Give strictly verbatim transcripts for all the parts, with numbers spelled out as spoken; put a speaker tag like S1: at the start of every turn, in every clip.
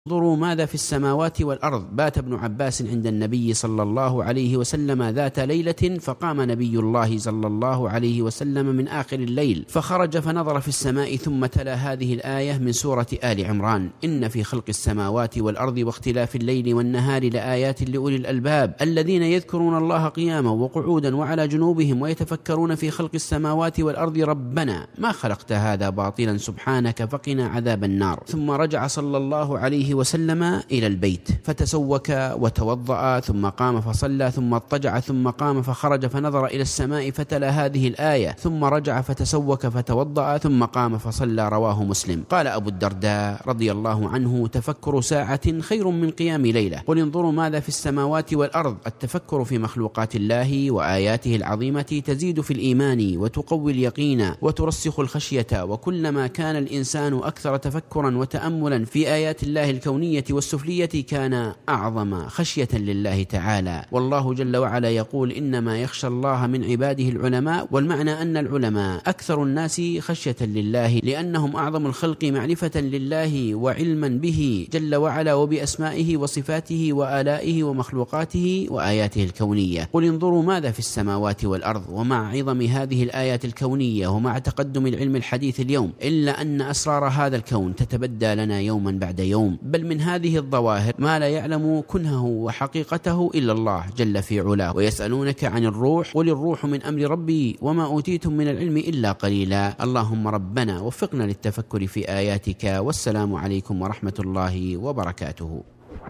S1: انظروا ماذا في السماوات والأرض. بات ابن عباس عند النبي صلى الله عليه وسلم ذات ليلة، فقام نبي الله صلى الله عليه وسلم من آخر الليل فخرج فنظر في السماء، ثم تلا هذه الآية من سورة آل عمران: إن في خلق السماوات والأرض واختلاف الليل والنهار لآيات لأولي الألباب الذين يذكرون الله قياما وقعودا وعلى جنوبهم ويتفكرون في خلق السماوات والأرض ربنا ما خلقت هذا باطلا سبحانك فقنا عذاب النار. ثم رجع صلى الله عليه وسلم إلى البيت فتسوك وتوضأ، ثم قام فصلى، ثم اضطجع، ثم قام فخرج فنظر إلى السماء فتلا هذه الآية، ثم رجع فتسوك فتوضأ، ثم قام فصلى. رواه مسلم. قال أبو الدرداء رضي الله عنه: تفكر ساعة خير من قيام ليلة. قل انظروا ماذا في السماوات والأرض. التفكر في مخلوقات الله وآياته العظيمة تزيد في الإيمان وتقوي اليقين وترسخ الخشية، وكلما كان الإنسان أكثر تفكرا وتأملا في آيات الله الكونية والسفلية كان أعظم خشية لله تعالى. والله جل وعلا يقول: إنما يخشى الله من عباده العلماء. والمعنى أن العلماء أكثر الناس خشية لله، لأنهم أعظم الخلق معرفة لله وعلما به جل وعلا وبأسمائه وصفاته وآلائه ومخلوقاته وآياته الكونية. قل انظروا ماذا في السماوات والأرض. ومع عظم هذه الآيات الكونية ومع تقدم العلم الحديث اليوم، إلا أن أسرار هذا الكون تتبدى لنا يوما بعد يوم، بل من هذه الظواهر ما لا يعلم كنهه وحقيقته إلا الله جل في علاه. ويسألونك عن الروح، قل الروح من أمر ربي وما أوتيتم من العلم إلا قليلا. اللهم ربنا وفقنا للتفكر في آياتك، والسلام عليكم ورحمة الله وبركاته.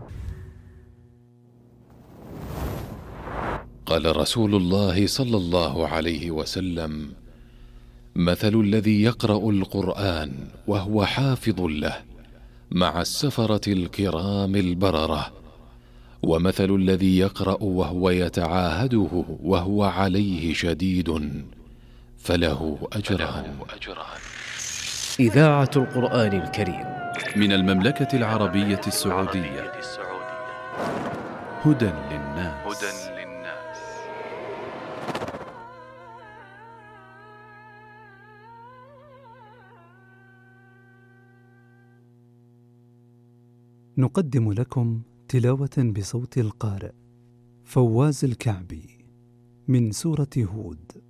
S2: قال رسول الله صلى الله عليه وسلم: مثل الذي يقرأ القرآن وهو حافظ له مع السفرة الكرام البررة، ومثل الذي يقرأ وهو يتعاهده وهو عليه شديد فله أجران.
S3: إذاعة القرآن الكريم
S4: من المملكة العربية السعودية. هدى للناس.
S5: نقدم لكم تلاوة بصوت القارئ فواز الكعبي من سورة هود.